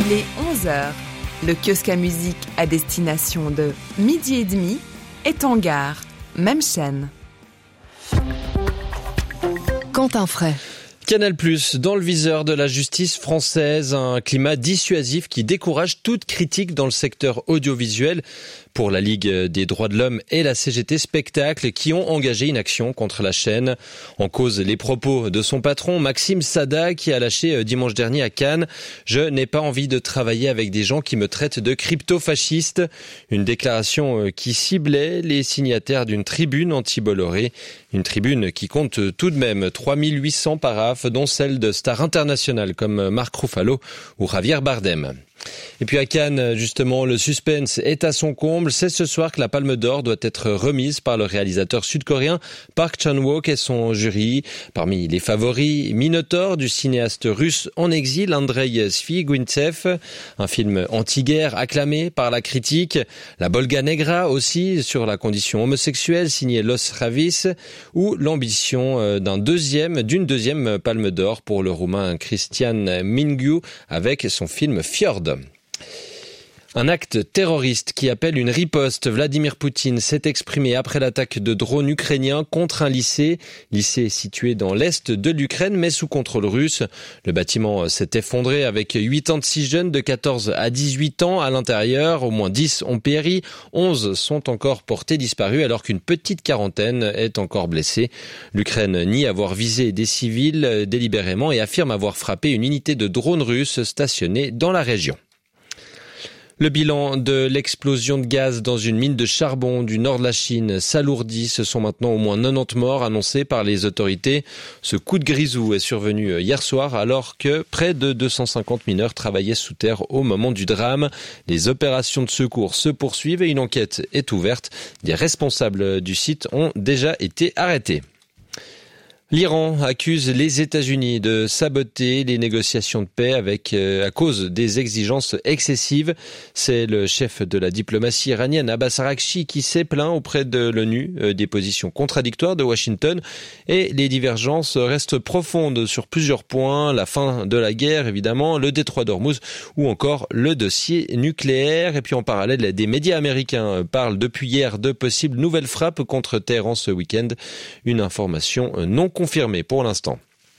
Il est 11h. Le kiosque à musique à destination de 12h30 est en gare. Même chaîne. Quentin Fray. Canal+, dans le viseur de la justice française, un climat dissuasif qui décourage toute critique dans le secteur audiovisuel pour la Ligue des droits de l'homme et la CGT Spectacle qui ont engagé une action contre la chaîne. En cause, les propos de son patron, Maxime Sada, qui a lâché dimanche dernier à Cannes « Je n'ai pas envie de travailler avec des gens qui me traitent de crypto-fasciste ». Une déclaration qui ciblait les signataires d'une tribune anti-Bolloré. Une tribune qui compte tout de même 3800 paraphes, dont celle de stars internationales comme Marc Ruffalo ou Javier Bardem. Et puis à Cannes, justement, le suspense est à son comble. C'est ce soir que la Palme d'Or doit être remise par le réalisateur sud-coréen Park Chan-wook et son jury. Parmi les favoris, Minotaur du cinéaste russe en exil, Andrei Svigointsev, un film anti-guerre acclamé par la critique. La Volga Negra aussi, sur la condition homosexuelle, signé Los Ravis, ou l'ambition d'une deuxième Palme d'Or pour le Roumain Cristian Mingiu avec son film Fjord. Un acte terroriste qui appelle une riposte. Vladimir Poutine s'est exprimé après l'attaque de drones ukrainiens contre un lycée situé dans l'est de l'Ukraine mais sous contrôle russe. Le bâtiment s'est effondré avec 86 jeunes de 14 à 18 ans à l'intérieur. Au moins 10 ont péri, 11 sont encore portés disparus alors qu'une petite quarantaine est encore blessée. L'Ukraine nie avoir visé des civils délibérément et affirme avoir frappé une unité de drones russes stationnée dans la région. Le bilan de l'explosion de gaz dans une mine de charbon du nord de la Chine s'alourdit. Ce sont maintenant au moins 90 morts annoncés par les autorités. Ce coup de grisou est survenu hier soir alors que près de 250 mineurs travaillaient sous terre au moment du drame. Les opérations de secours se poursuivent et une enquête est ouverte. Des responsables du site ont déjà été arrêtés. L'Iran accuse les États-Unis de saboter les négociations de paix à cause des exigences excessives. C'est le chef de la diplomatie iranienne, Abbas Araghchi, qui s'est plaint auprès de l'ONU des positions contradictoires de Washington et les divergences restent profondes sur plusieurs points. La fin de la guerre, évidemment, le détroit d'Ormuz ou encore le dossier nucléaire. Et puis en parallèle, des médias américains parlent depuis hier de possibles nouvelles frappes contre Téhéran ce week-end. Une information non confirmé pour l'instant.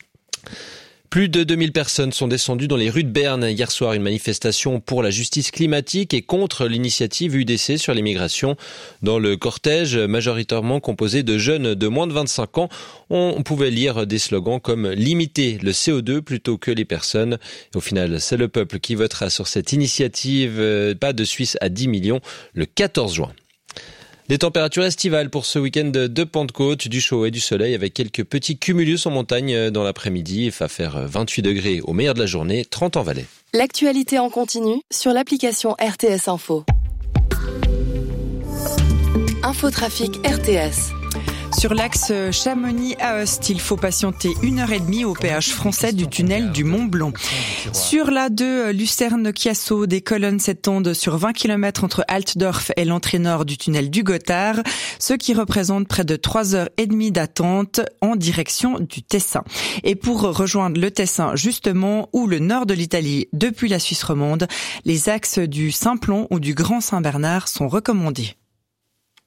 Plus de 2000 personnes sont descendues dans les rues de Berne hier soir. Une manifestation pour la justice climatique et contre l'initiative UDC sur l'immigration. Dans le cortège, majoritairement composé de jeunes de moins de 25 ans, on pouvait lire des slogans comme « Limiter le CO2 plutôt que les personnes ». Au final, c'est le peuple qui votera sur cette initiative. Pas de Suisse à 10 millions le 14 juin. Des températures estivales pour ce week-end de Pentecôte, du chaud et du soleil avec quelques petits cumulus en montagne dans l'après-midi. Il va faire 28 degrés au meilleur de la journée, 30 en Valais. L'actualité en continu sur l'application RTS Info. Infotrafic RTS. Sur l'axe Chamonix-Aoste, il faut patienter 1h30 au péage français du tunnel du Mont Blanc. Sur l'A2 Lucerne-Chiasso, des colonnes s'étendent sur 20 km entre Altdorf et l'entrée nord du tunnel du Gothard, ce qui représente près de 3h30 d'attente en direction du Tessin. Et pour rejoindre le Tessin justement, ou le nord de l'Italie depuis la Suisse romande, les axes du Simplon ou du Grand Saint-Bernard sont recommandés.